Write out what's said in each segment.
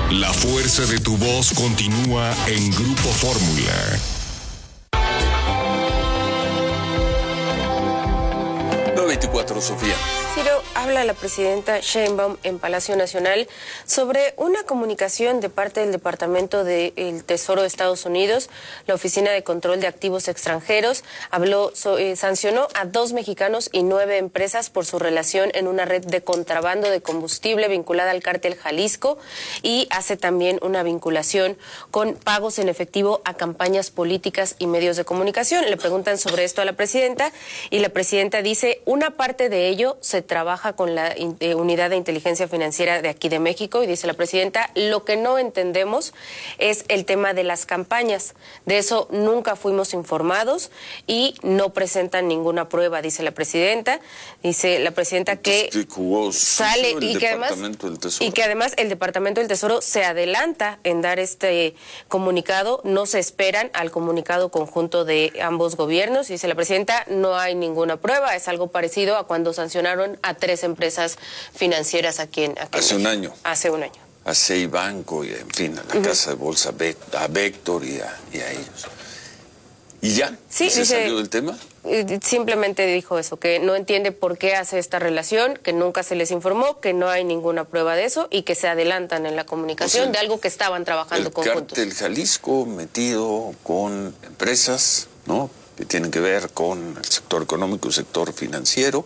La fuerza de tu voz continúa en Grupo Fórmula. 9:24, Sofía. Ciro, habla la presidenta Sheinbaum en Palacio Nacional sobre una comunicación de parte del Departamento del Tesoro de Estados Unidos. La Oficina de Control de Activos Extranjeros sancionó a 2 mexicanos y 9 empresas por su relación en una red de contrabando de combustible vinculada al cártel Jalisco, y hace también una vinculación con pagos en efectivo a campañas políticas y medios de comunicación. Le preguntan sobre esto a la presidenta y la presidenta dice: una parte de ello se trabaja con la Unidad de Inteligencia Financiera de aquí de México, y dice la presidenta: lo que no entendemos es el tema de las campañas. De eso nunca fuimos informados y no presentan ninguna prueba, dice la presidenta. Dice la presidenta que sale y que además el Departamento del Tesoro se adelanta en dar este comunicado. No se esperan al comunicado conjunto de ambos gobiernos. Dice la presidenta: no hay ninguna prueba. Es algo parecido a cuando sancionaron a 3 empresas financieras aquí en hace un año. Hace un año. A Ceibanco y, en fin, a la casa de bolsa, a Vector y a ellos. ¿Y ya? Sí, ¿Se salió del tema? Simplemente dijo eso, que no entiende por qué hace esta relación, que nunca se les informó, que no hay ninguna prueba de eso y que se adelantan en la comunicación de algo que estaban trabajando conjuntos. El cártel Jalisco metido con empresas, ¿no?, que tienen que ver con el sector económico y el sector financiero.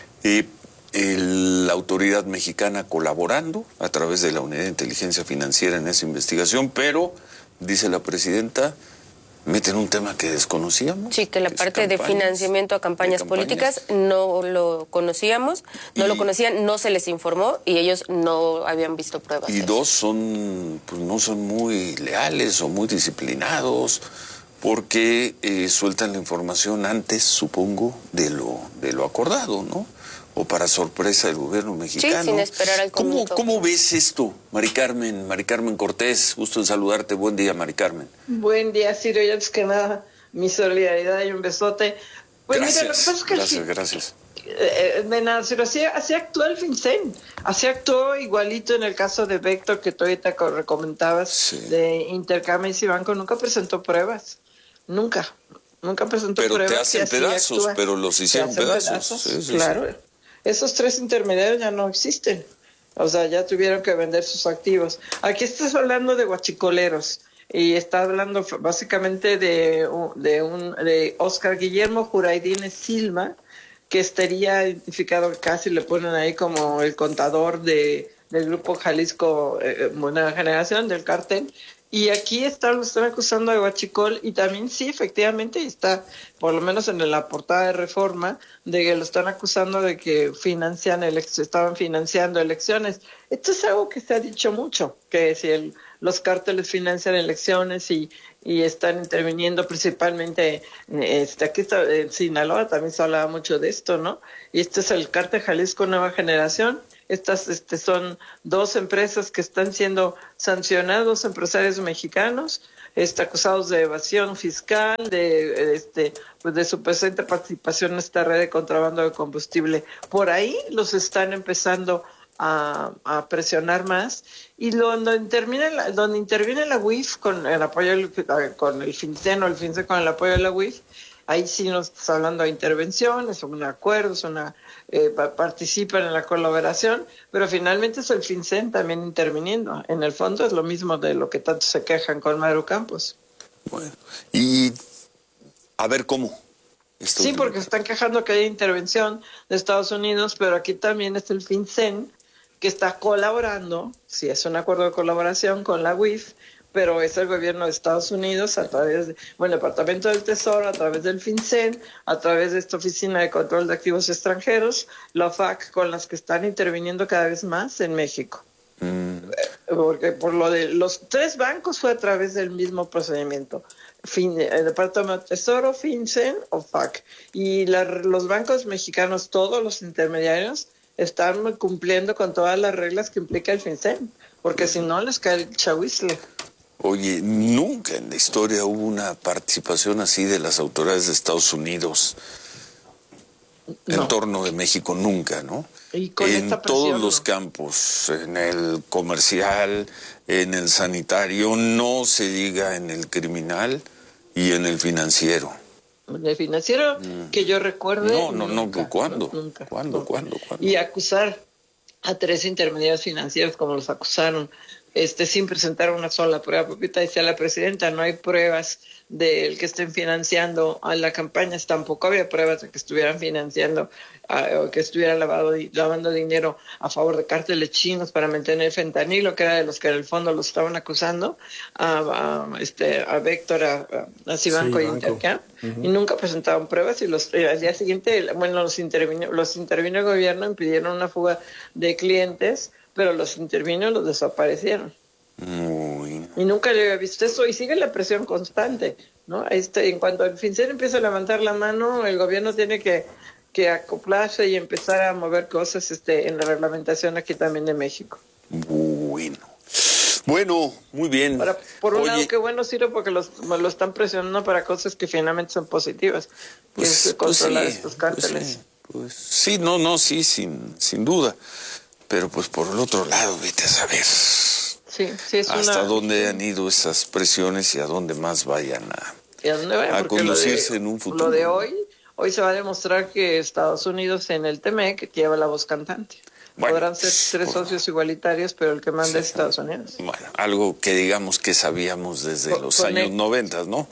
La autoridad mexicana colaborando a través de la Unidad de Inteligencia Financiera en esa investigación, pero, dice la presidenta, meten un tema que desconocíamos. Sí, que la parte de financiamiento a campañas políticas no lo conocíamos, lo conocían, no se les informó y ellos no habían visto pruebas. Y 2 no son muy leales o muy disciplinados, porque sueltan la información antes, supongo, de lo acordado, ¿no? O para sorpresa del gobierno mexicano. Sí, sin esperar al comunicado. ¿Cómo ves esto, Mari Carmen Cortés? Gusto en saludarte. Buen día, Mari Carmen. Buen día, Ciro. Y antes que nada, mi solidaridad y un besote. Pues gracias. De nada, Ciro. Así actuó el FinCEN. Así actuó igualito en el caso de Vector, que tú ahorita comentabas, sí, de Intercam y Ceibanco. Nunca presentó pruebas. Nunca presentó pruebas. Pero te hacen pedazos, pero los hicieron pedazos. Sí, claro. Sí. Esos 3 intermediarios ya no existen. O sea, ya tuvieron que vender sus activos. Aquí estás hablando de guachicoleros. Y está hablando básicamente de Oscar Guillermo Juraidines Silva, que estaría identificado, casi le ponen ahí como el contador del Grupo Jalisco Nueva Generación, del cártel. Y aquí lo están acusando de huachicol, y también sí, efectivamente, está, por lo menos en la portada de Reforma, de que lo están acusando de que estaban financiando elecciones. Esto es algo que se ha dicho mucho, que si los cárteles financian elecciones y están interviniendo principalmente, aquí en Sinaloa también se hablaba mucho de esto, ¿no? Y este es el cártel Jalisco Nueva Generación. Estas son 2 empresas que están siendo sancionados, empresarios mexicanos, acusados de evasión fiscal, de supuesta participación en esta red de contrabando de combustible. Por ahí los están empezando a presionar más, y donde interviene la UIF con el apoyo con el FinCEN, o el FinCEN con el apoyo de la UIF. Ahí sí nos estás hablando de intervenciones, un acuerdo, participan en la colaboración, pero finalmente es el FinCEN también interviniendo. En el fondo es lo mismo de lo que tanto se quejan con Maru Campos. Bueno, y a ver cómo. Sí, porque están quejando que hay intervención de Estados Unidos, pero aquí también es el FinCEN que está colaborando, sí es un acuerdo de colaboración con la UIF, pero es el gobierno de Estados Unidos a través el Departamento del Tesoro, a través del FinCEN, a través de esta Oficina de Control de Activos Extranjeros, la OFAC, con las que están interviniendo cada vez más en México. Porque por lo de los 3 bancos fue a través del mismo procedimiento. El Departamento del Tesoro, FinCEN, OFAC. Y los bancos mexicanos, todos los intermediarios, están cumpliendo con todas las reglas que implica el FinCEN, porque si no les cae el chahuizle. Oye, nunca en la historia hubo una participación así de las autoridades de Estados Unidos. entorno de México nunca, ¿no? Y con en esta presión, todos los campos, en el comercial, en el sanitario, no se diga en el criminal y en el financiero. En el financiero, que yo recuerde. No, ¿cuándo? Nunca. ¿Cuándo? Y acusar a 3 intermediarios financieros como los acusaron, sin presentar una sola prueba. Ahorita decía la presidenta, no hay pruebas del que estén financiando a la campaña, tampoco había pruebas de que estuvieran financiando o que estuvieran lavando dinero a favor de cárteles chinos para mantener fentanilo, que era de los que en el fondo los estaban acusando, a Vector, a Cibanco y Intercam, y nunca presentaban pruebas, y al día siguiente, los intervino el gobierno, impidieron una fuga de clientes, pero los desaparecieron. Y nunca le había visto eso, y sigue la presión constante, ¿no? En cuanto el financiero empieza a levantar la mano, el gobierno tiene que acoplarse y empezar a mover cosas en la reglamentación aquí también de México. Bueno, muy bien. Por un lado, qué bueno, Ciro, porque lo están presionando para cosas que finalmente son positivas, que es controlar estos cárteles. Sí, sin duda. Pero pues por el otro lado, vete a saber hasta dónde han ido esas presiones y a dónde más vayan a conducirse en un futuro. Lo de hoy se va a demostrar que Estados Unidos en el TMEC lleva la voz cantante. Podrán ser 3 socios igualitarios, pero el que manda es Estados Unidos. Bueno, algo que digamos que sabíamos desde los años 90, ¿no?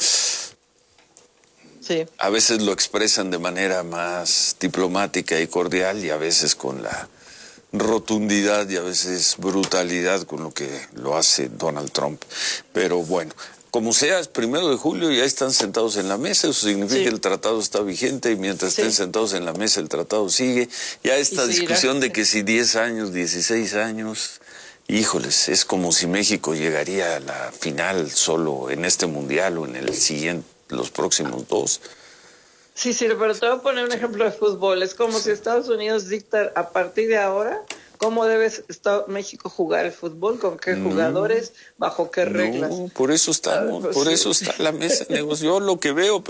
Sí. A veces lo expresan de manera más diplomática y cordial, y a veces con la rotundidad y a veces brutalidad con lo que lo hace Donald Trump. Pero bueno, como sea, es 1 de julio y ya están sentados en la mesa, eso significa que el tratado está vigente, y mientras estén sentados en la mesa el tratado sigue. Ya esta discusión de que si 10 años, 16 años, híjoles, es como si México llegaría a la final solo en este mundial o en el siguiente, los próximos 2. Sí, pero te voy a poner un ejemplo de fútbol. Es como si Estados Unidos dicta a partir de ahora cómo debe México jugar el fútbol, con qué jugadores, bajo qué reglas. Por eso estamos, eso está la mesa de negociación. Yo lo que veo,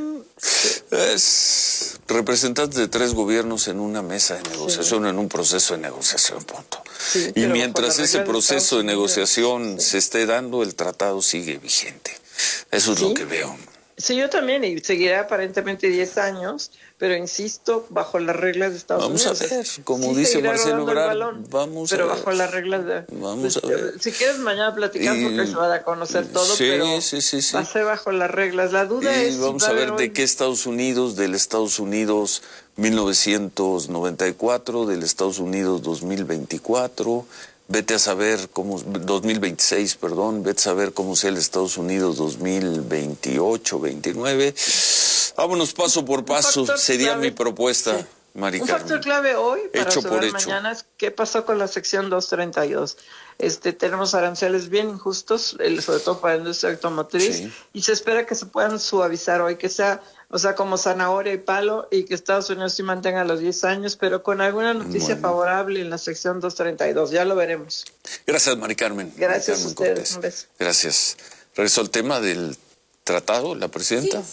es representantes de 3 gobiernos en una mesa de negociación, en un proceso de negociación, punto. Y mientras ese proceso de negociación se esté dando, el tratado sigue vigente. Eso es lo que veo. Sí, yo también, y seguirá aparentemente 10 años, pero insisto, bajo las reglas de Estados Unidos. Vamos a ver, como dice Marcelo Ebrard, pero bajo las reglas de... Vamos a ver. Si quieres, mañana platicamos porque se va a conocer todo, pero va a ser bajo las reglas. La duda es... Vamos a ver de qué Estados Unidos, del Estados Unidos 1994, del Estados Unidos 2024... Vete a saber 2026, vete a saber cómo sea el Estados Unidos 2028, 29. Vámonos paso por paso, sería mi propuesta, Mari Carmen. Un factor clave hoy para saber mañana es qué pasó con la sección 232. Tenemos aranceles bien injustos, sobre todo para la industria automotriz, y se espera que se puedan suavizar hoy, que sea... como zanahoria y palo, y que Estados Unidos sí mantenga los 10 años, pero con alguna noticia favorable en la sección 232. Ya lo veremos. Gracias, Mari Carmen. Gracias a ustedes. Un beso. Gracias. Regreso al tema del tratado, la presidenta.